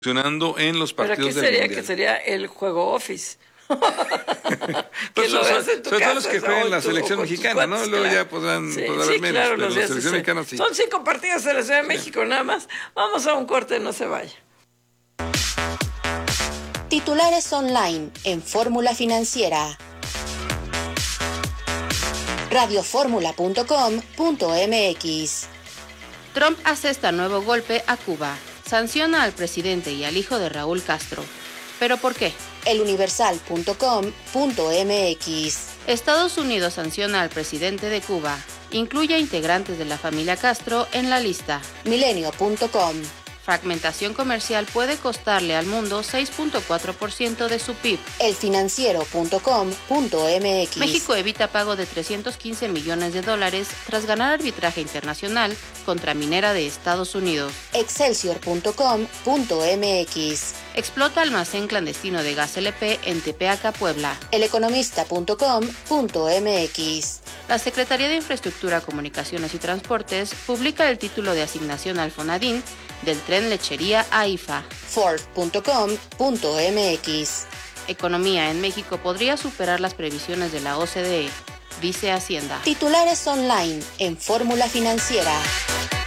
funcionando en los ¿Pero partidos qué del sería? Mundial. Que sería el juego Office. Pues lo veas en tu sobre todo casa, los que juegan la o selección con tus mexicana, ¿no? cuates, Luego claro. ya podrán Sí, haber sí, menos, claro, pero los la días selección mexicana sí. Son 5 partidos de la Ciudad de México nada más. Vamos a un corte, no se vaya. Titulares online en Fórmula Financiera. radioformula.com.mx. Trump asesta nuevo golpe a Cuba. Sanciona al presidente y al hijo de Raúl Castro. ¿Pero por qué? eluniversal.com.mx. Estados Unidos sanciona al presidente de Cuba. Incluye a integrantes de la familia Castro en la lista. Milenio.com. Fragmentación comercial puede costarle al mundo 6.4% de su PIB. elfinanciero.com.mx. México evita pago de $315 millones tras ganar arbitraje internacional contra minera de Estados Unidos. excelsior.com.mx. Explota almacén clandestino de gas LP en Tepeaca, Puebla. eleconomista.com.mx. La Secretaría de Infraestructura, Comunicaciones y Transportes publica el título de asignación al Fonadín del tren Lechería a IFA. Ford.com.mx. Economía en México podría superar las previsiones de la OCDE, dice Hacienda. Titulares online en Fórmula Financiera.